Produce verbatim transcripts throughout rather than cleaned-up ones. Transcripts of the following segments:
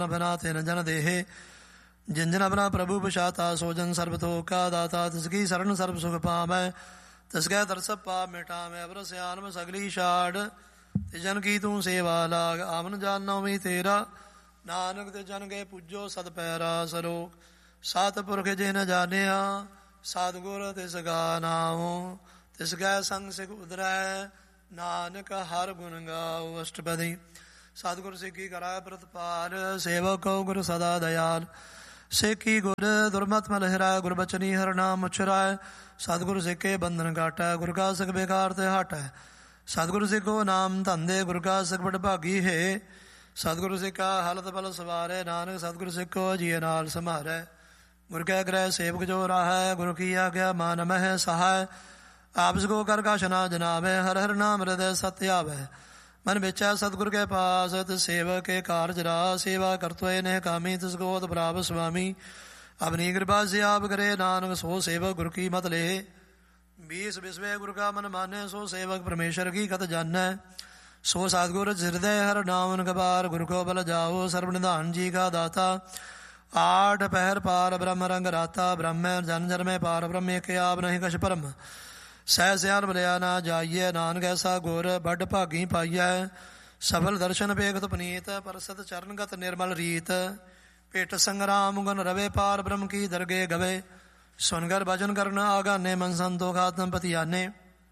बना तेन जन देहे जिन जन अपना प्रभु पछाता सोजन सर्वतो का दाता तिसकी शरण सर्व सुख पावै तिसकै दर्श पाप मिटावै अबर सियान में सगली छाड़ तिजन की तू सेवा लाग आमन जानो भी तेरा नानक तिजन के पूजो सद पैरा सरोक सतपुरख जिन जानिया सतगुर तिस गा नामो तिसकै संग सिख उदरै नानक हर गुण गाओ अष्टपदी सतगुर सिखी कराय प्रतपाल सेवक गुर सदा दयाल सिखी गुर दुर्मत मल हिराय गुर बचनी हर नाम उछराय सतगुर सिखे बंधन काटै गुर का सिख बेकार ते हटै सतगुर सिखो नाम धंधे गुर का सिख बड़ भागी है सतगुर सिखा हलत बल सवारै नानक सतगुर सिखो जिय नाल समारै गुर कै ग्रह सेवक जो राहै गुर की आज्ञा मान मह सहाय आप सको कर का शना जनावै हर हर नाम हृदय सत्य आवै मन बिचै सतगुर के पास तिस सेवक के कारज रा सेवा करतोय ने कामी तिसको प्राप स्वामी अपनी कृपा से आप करे नानक सो सेवक गुर की मत ले बीस विस्वे गुर का मन माने सो सेवक परमेश्वर की कत जानै सो सतगुर हृदय हर नामन कबार गुर को बल जाओ सर्वनिधान जी का दाता आठ पहर पार ब्रह्म रंग राता ब्रह्म जन जन में पार ब्रह्म के आप नहीं कछ परम सह सियान बलिया ना जाइए नानक ऐसा गुर बड़ भागी पाइयै सफल दर्शन पेखत पुनीत परसत चरणगत निर्मल रीत पेट संग्राम गुण रवे पार ब्रह्म की दरगे गवे सुनगर भजन करना आगाने मन संतोख आत्म पति आने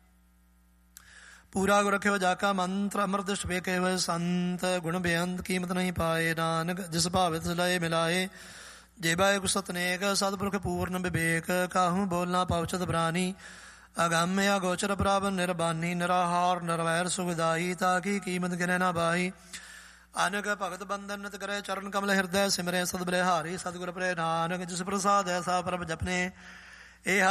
पूरा गुर रखे जाका मंत्र अमृत पेके हुए संत गुण बेअंत कीमत नहीं पाए नानक जिस भावित लय मिलाए जेबाए कुसतनेक सतपुरख पूर्ण विवेक काहू बोलना पवचत प्राणी अगम्य गोचर प्रापन निर्बानी निराहार निर्वैर सुखदाई ताकि कीमत गिने न बाई अनक भगत बंधन नित करे चरण कमल हृदय सिमरे सद बलिहारी सतगुर प्रे नानक जिस प्रसाद ऐसा परम जपने ए